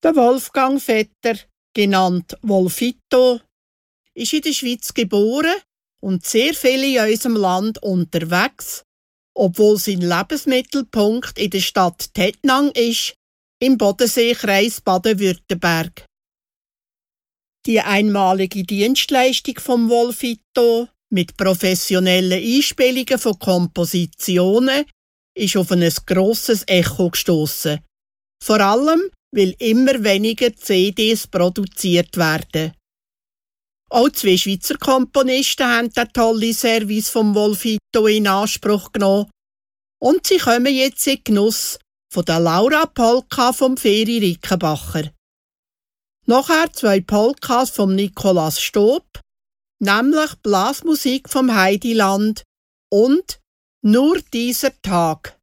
Der Wolfgang Vetter, genannt Wolfito, ist in der Schweiz geboren und sehr viel in unserem Land unterwegs, obwohl sein Lebensmittelpunkt in der Stadt Tettnang ist, im Bodenseekreis Baden-Württemberg. Die einmalige Dienstleistung vom Wolfito mit professionellen Einspielungen von Kompositionen ist auf ein grosses Echo gestossen. Vor allem, weil immer weniger CDs produziert werden. Auch 2 Schweizer Komponisten haben den tollen Service vom Wolfito in Anspruch genommen und sie kommen jetzt in Genuss von der Laura Polka vom Feri Rickenbacher. Nachher 2 Polkas vom Nikolaus Stob, nämlich Blasmusik vom Heidiland und Nur dieser Tag.